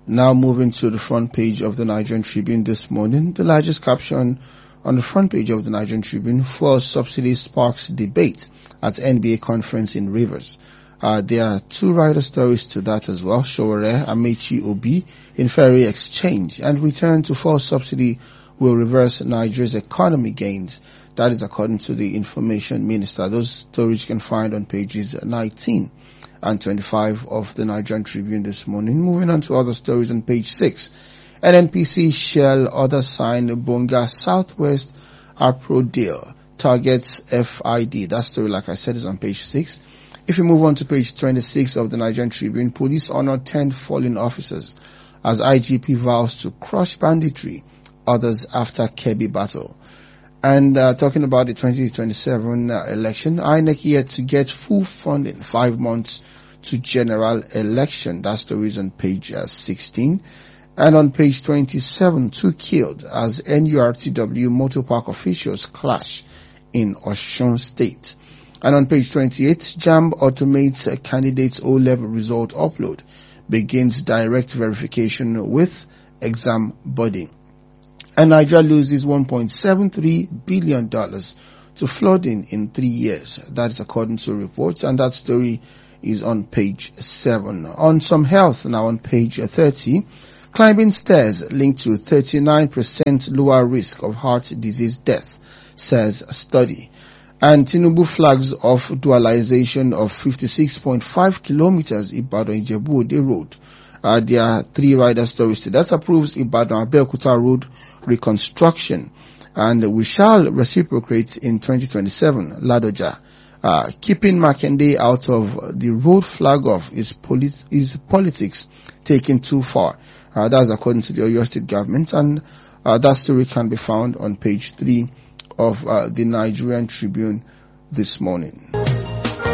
Now moving to the front page of the Nigerian Tribune this morning, the largest caption on the front page of the Nigerian Tribune: fuel subsidy sparks debate at NBA conference in Rivers. There are two writer stories to that as well. Showore Amechi Obi in ferry exchange, and return to fuel subsidy will reverse Nigeria's economy gains. That is according to the information minister. Those stories you can find on pages 19 and 25 of the Nigerian Tribune this morning. Moving on to other stories on page 6. NNPC Shell others sign Bonga Southwest Apro deal. Targets FID. That story, like I said, is on page 6. If you move on to page 26 of the Nigerian Tribune, police honor 10 fallen officers as IGP vows to crush banditry. Others after Kebbi battle. And talking about the 2027 election, INEC yet to get full funding, 5 months to general election. That story is on page 16. And on page 27, 2 killed as NURTW motor park officials clash in Osun State. And on page 28, JAMB automates candidates O-level result upload, begins direct verification with exam body. And Nigeria loses $1.73 billion to flooding in 3 years. That is according to reports, and that story is on page 7. On some health now on page 30, climbing stairs linked to 39% lower risk of heart disease death, says study. And Tinubu flags off dualization of 56.5 kilometers Ibadan-Ijebu-Ode road. There are 3 rider stories to that. Approves Ibadan-Abeokuta road reconstruction, and we shall reciprocate in 2027. Ladoja, keeping Makinde out of the road flag off is politics taken too far. That's according to the Oyo State government, and that story can be found on page 3 of the Nigerian Tribune this morning.